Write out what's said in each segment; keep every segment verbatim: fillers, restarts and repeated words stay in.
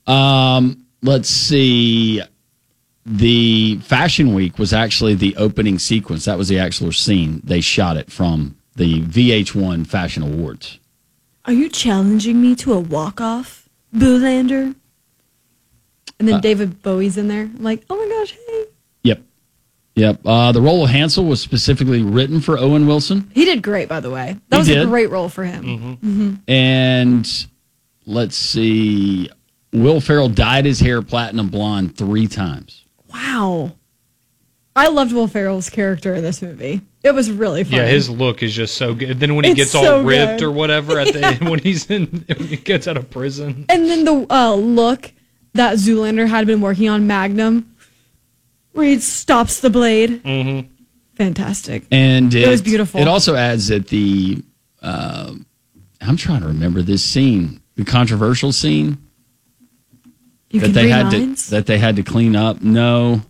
Um, let's see. The Fashion Week was actually the opening sequence. That was the actual scene. They shot it from the V H one Fashion Awards. Are you challenging me to a walk-off, Boolander? And then Uh, David Bowie's in there. I'm like, oh my gosh, hey. Yep. Yep. Uh, the role of Hansel was specifically written for Owen Wilson. He did great, by the way. That He was did. a great role for him. Mhm. Mm-hmm. And let's see. Will Ferrell dyed his hair platinum blonde three times. Wow. I loved Will Ferrell's character in this movie. It was really fun. Yeah, his look is just so good. Then when he It's gets all so ripped good. or whatever at the end, when he's in, when he gets out of prison. And then the uh, look that Zoolander had been working on Magnum, where he stops the blade. Mm-hmm. Fantastic. And it, was beautiful. It also adds that the, uh, I'm trying to remember this scene, the controversial scene You that can they read had minds? to that they had to clean up. No,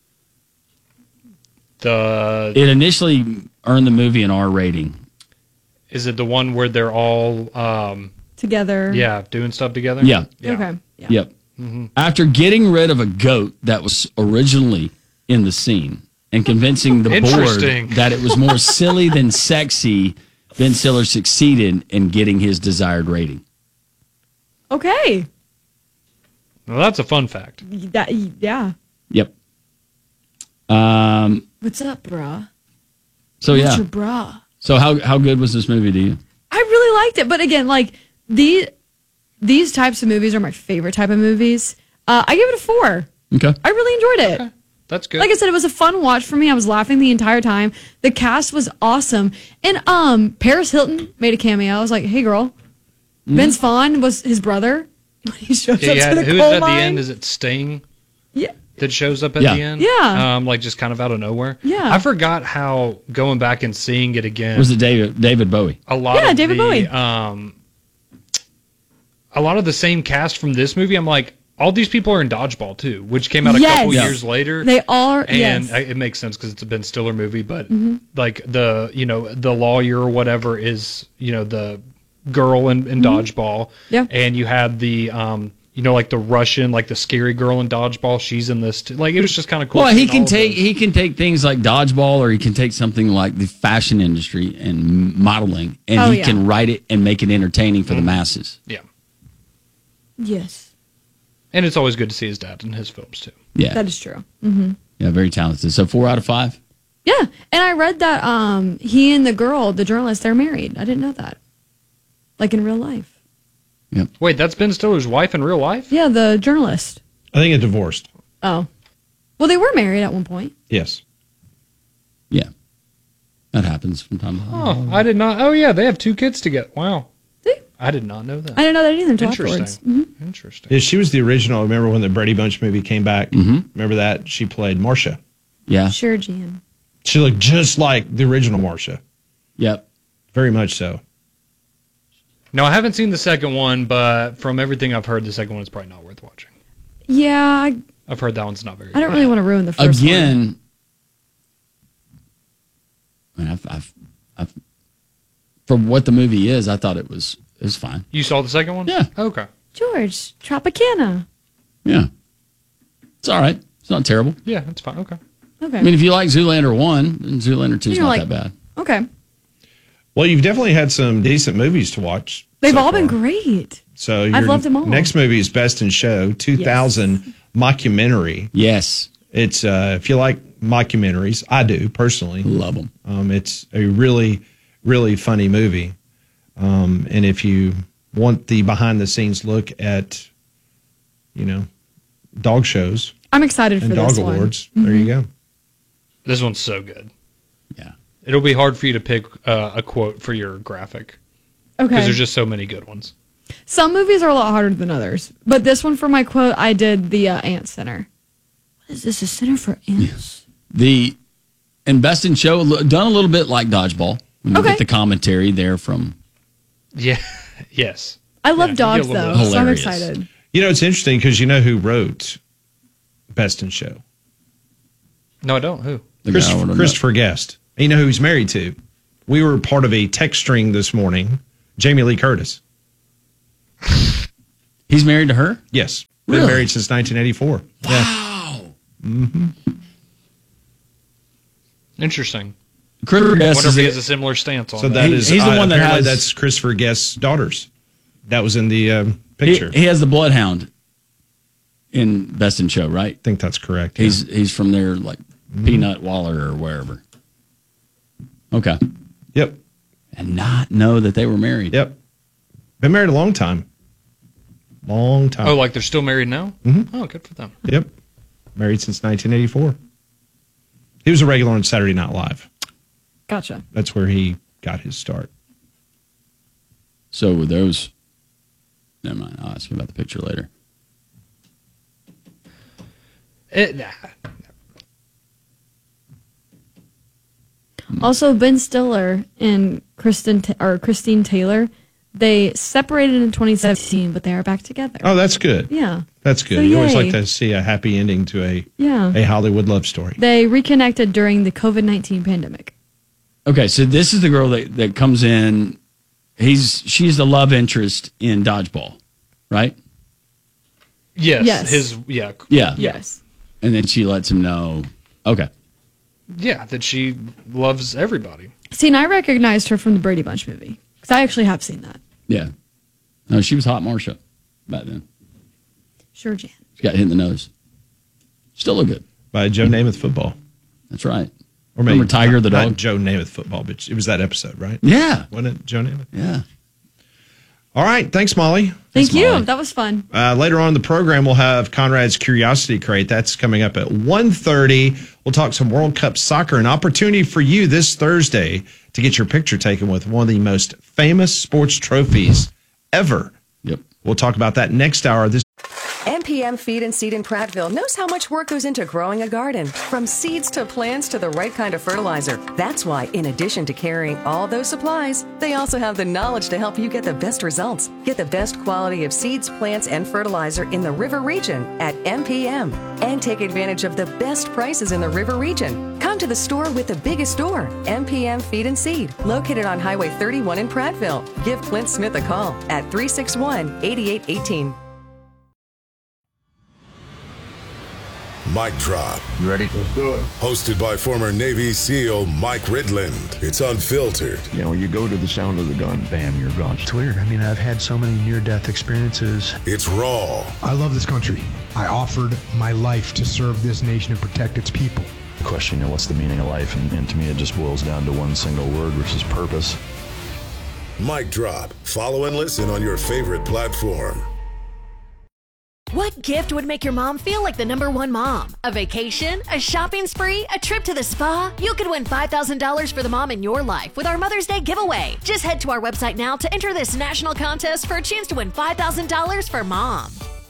The it initially earned the movie an R rating. is it the one where they're all um, Together. yeah, doing stuff together? Yeah. Okay. Yeah. Yep. Mhm. After getting rid of a goat that was originally in the scene and convincing the board Interesting. that it was more silly than sexy, Ben Stiller succeeded in getting his desired rating. Okay. Well, that's a fun fact. That, yeah. Yep. Um. What's up, brah? So What's yeah. your bra? So how how good was this movie to you? I really liked it, but again, like these these types of movies are my favorite type of movies. Uh, I give it a four. Okay. I really enjoyed it. Okay. That's good. Like I said, it was a fun watch for me. I was laughing the entire time. The cast was awesome, and um, Paris Hilton made a cameo. I was like, "Hey, girl." Mm-hmm. Vince Vaughn was his brother. He shows Yeah, up yeah, to the who's coal at mine. the end? Is it Sting? Yeah. That shows up at Yeah. the end? Yeah. Um, like just kind of out of nowhere. Yeah. I forgot how going back and seeing it again. Was it David David Bowie? a lot Yeah, of David the, Bowie. Um, a lot of the same cast from this movie. I'm like, all these people are in Dodgeball too, which came out a Yes. couple Yeah. years later. They are. and Yes. I, it makes sense because it's a Ben Stiller movie, but Mm-hmm. like the you know the lawyer or whatever is you know the girl in, in Dodgeball, Mm-hmm. Yeah. and you had the um you know like the Russian like the scary girl in Dodgeball. She's in this too. Like it was just kind of cool. Well, he seeing can all of take those. he can take things like dodgeball, or he can take something like the fashion industry and modeling, and Oh, he yeah. can write it and make it entertaining for the masses. yeah, Yes, and it's always good to see his dad in his films too. Yeah, that is true. Mm-hmm. yeah, very talented. So four out of five. Yeah, and I read that um, he and the girl, the journalist, they're married. I didn't know that. Like in real life. Wait, that's Ben Stiller's wife in real life? Yeah, the journalist. I think it divorced. Oh, well, they were married at one point. Yes. Yeah, that happens from time to time. Oh, I did not. Oh, yeah, they have two kids together. Wow. See? I did not know that. I didn't know that either until Interesting. afterwards. Mhm. Interesting. Yeah, she was the original. Remember when the Brady Bunch movie came back? Mm-hmm. Remember that? She played Marcia. Yeah. Sure, Jan. She looked just like the original Marcia. Yep. Very much so. No, I haven't seen the second one, but from everything I've heard, the second one is probably not worth watching. Yeah, I, I've heard that one's not very I don't really want to ruin the first one. Again, I mean, I've, I've, I've, from what the movie is, I thought it was it was fine. You saw the second one? Yeah. Okay. George, Tropicana. Yeah, it's all right. It's not terrible. Yeah, that's fine. Okay. Okay. I mean, if you like Zoolander one, then Zoolander two is You're not like- that bad. okay. Well, you've definitely had some decent movies to watch. They've so all been far. great. So I've your loved them all. Next movie is Best in Show, two thousand mockumentary. Yes, It's uh, if you like mockumentaries, I do personally. love them. Um, it's a really, really funny movie. Um, and if you want the behind the scenes look at, you know, dog shows I'm excited for and dog this one. awards, there you go. This one's so good. Yeah. It'll be hard for you to pick uh, a quote for your graphic because Okay. there's just so many good ones. Some movies are a lot harder than others, but this one for my quote, I did the uh, Ant Center. What is this? A center for ants? The and Best in Show done a little bit like Dodgeball. When you Okay. get the commentary there from Yeah. Yes. I love Yeah, you dogs get a little though, bit- so I'm Hilarious. excited. You know, it's interesting because you know who wrote Best in Show? No, I don't. Who? the guy I Christopher, wanna know. Christopher Guest. And you know who he's married to? We were part of a text string this morning. Jamie Lee Curtis. He's married to her. Yes. Been Really? married since nineteen eighty-four. Wow. Mm-hmm. Interesting. Christopher I Guest wonder is if he the- has a similar stance on So that. that He- is he's the uh, one that apparently has- that's Christopher Guest's daughters. That was in the um, he, picture. he has the Bloodhound in Best in Show, right? I think that's correct. yeah. He's he's from there, like Peanut Waller or wherever. Okay, Yep. and not know that they were married. Yep. Been married a long time. Long time. Oh, like they're still married now? Mm-hmm. Oh, good for them. Yep. Married since nineteen eighty-four. He was a regular on Saturday Night Live. Gotcha. That's where he got his start. So with those, never mind. I'll ask you about the picture later. It, nah. Also, Ben Stiller and Kristen Ta- or Christine Taylor, they separated in twenty seventeen, but they are back together. Oh, that's good. Yeah. That's good. So you always yay. like to see a happy ending to a Yeah. a Hollywood love story. They reconnected during the COVID nineteen pandemic. Okay, so this is the girl that, that comes in. He's she's the love interest in Dodgeball, right? Yes, Yes. His yeah Yeah. Yes. And then she lets him know. Okay. yeah that she loves everybody. See, and I recognized her from the Brady Bunch movie because I actually have seen that. Yeah. No, she was hot Marsha back then. Sure, Jan. She got hit in the nose. Still look good. By Joe Namath football. That's right. Or maybe Remember Tiger not, the not dog? Joe Namath football, but it was that episode, right? Yeah. Wasn't it Joe Namath? Yeah. All right. Thanks, Molly. Thank Thanks, you. Molly. That was fun. Uh, later on in the program, we'll have Conrad's Curiosity Crate. That's coming up at one thirty. We'll talk some World Cup soccer, an opportunity for you this Thursday to get your picture taken with one of the most famous sports trophies ever. Yep. We'll talk about that next hour. This M P M Feed and Seed in Prattville knows how much work goes into growing a garden, from seeds to plants to the right kind of fertilizer. That's why, in addition to carrying all those supplies, they also have the knowledge to help you get the best results. Get the best quality of seeds, plants, and fertilizer in the River Region at M P M. And take advantage of the best prices in the River Region. Come to the store with the biggest store, M P M Feed and Seed, located on Highway thirty-one in Prattville. Give Clint Smith a call at three six one, eight eight one eight. Mic Drop. You ready? Let's do it. Hosted by former Navy SEAL Mike Ridland. It's unfiltered. You know, you go to the sound of the gun, bam, you're gone. It's weird. I mean, I've had so many near-death experiences. It's raw. I love this country. I offered my life to serve this nation and protect its people. The question, you know, what's the meaning of life? And, and to me, it just boils down to one single word, which is purpose. Mic Drop. Follow and listen on your favorite platform. What gift would make your mom feel like the number one mom? A vacation? A shopping spree? A trip to the spa? You could win five thousand dollars for the mom in your life with our Mother's Day giveaway. Just head to our website now to enter this national contest for a chance to win five thousand dollars for mom.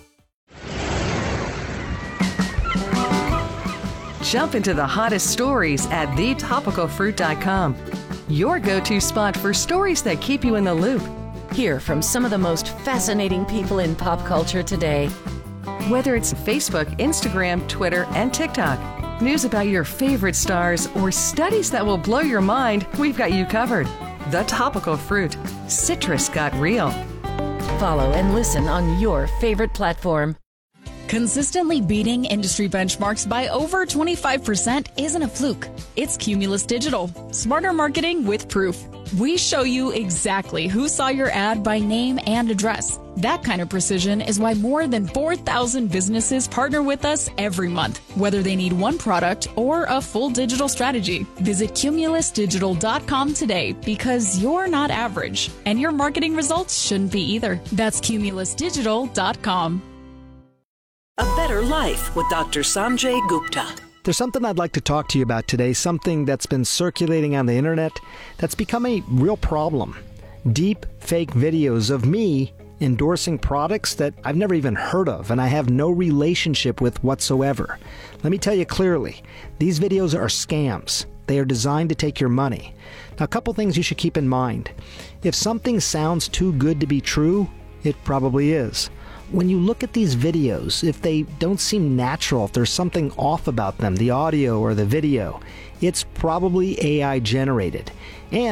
Jump into the hottest stories at the topical fruit dot com. Your go-to spot for stories that keep you in the loop. Hear from some of the most fascinating people in pop culture today. Whether it's Facebook, Instagram, Twitter, and TikTok, news about your favorite stars, or studies that will blow your mind, we've got you covered. The Topical Fruit. Citrus got real. Follow and listen on your favorite platform. Consistently beating industry benchmarks by over twenty-five percent isn't a fluke. It's Cumulus Digital. Smarter marketing with proof. We show you exactly who saw your ad by name and address. That kind of precision is why more than four thousand businesses partner with us every month, whether they need one product or a full digital strategy. Visit cumulus digital dot com today because you're not average, and your marketing results shouldn't be either. That's cumulus digital dot com. A Better Life with Doctor Sanjay Gupta. There's something I'd like to talk to you about today, something that's been circulating on the internet that's become a real problem. Deep fake videos of me endorsing products that I've never even heard of and I have no relationship with whatsoever. Let me tell you clearly, these videos are scams. They are designed to take your money. Now, a couple things you should keep in mind. If something sounds too good to be true, it probably is. When you look at these videos, if they don't seem natural, if there's something off about them, the audio or the video, it's probably A I generated. And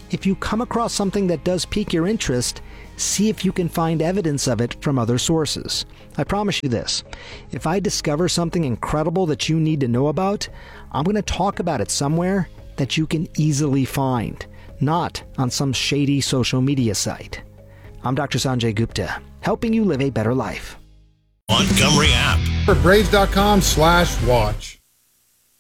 If you come across something that does pique your interest, see if you can find evidence of it from other sources. I promise you this, if I discover something incredible that you need to know about, I'm going to talk about it somewhere that you can easily find, not on some shady social media site. I'm Doctor Sanjay Gupta, helping you live a better life. Montgomery app. For Braves dot com slash watch.